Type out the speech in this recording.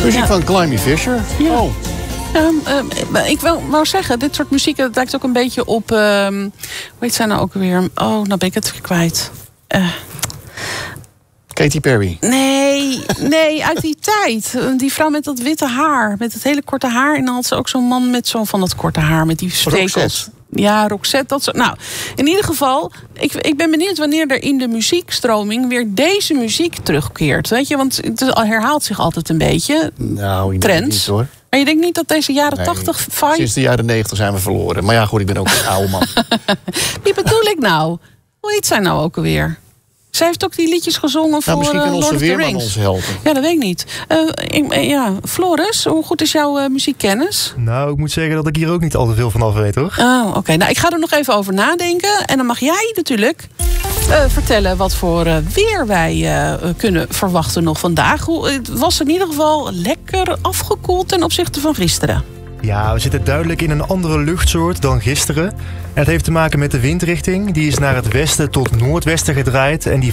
Muziek van Climby Fisher. Ja. Oh. Ik wou zeggen, dit soort muziek dat lijkt ook een beetje op... hoe heet zij nou ook weer? Oh, nou ben ik het kwijt. Katy Perry. Nee, uit die tijd. Die vrouw met dat witte haar. Met het hele korte haar. En dan had ze ook zo'n man met zo'n van dat korte haar. Met die stekels. Roxette. Ja, Roxette. Dat zo. Nou, in ieder geval, ik ben benieuwd wanneer er in de muziekstroming weer deze muziek terugkeert. Weet je, want het herhaalt zich altijd een beetje. Nou, ik denk Trends. niet hoor. Maar je denkt niet dat deze jaren 80 vibe... Sinds de jaren 90 zijn we verloren. Maar ja, goed, ik ben ook een oude man. Wie bedoel ik nou? Hoe heet zij nou ook alweer? Zij heeft ook die liedjes gezongen voor Misschien kan Lord onze of the weerman Rings. ons helpen. Ja, dat weet ik niet. Floris, hoe goed is jouw muziekkennis? Nou, ik moet zeggen dat ik hier ook niet al te veel van af weet, hoor. Oh, oké. Nou, ik ga er nog even over nadenken. En dan mag jij natuurlijk vertellen wat voor weer wij kunnen verwachten nog vandaag. Het was in ieder geval lekker afgekoeld ten opzichte van gisteren. Ja, we zitten duidelijk in een andere luchtsoort dan gisteren. En het heeft te maken met de windrichting. Die is naar het westen tot noordwesten gedraaid. En die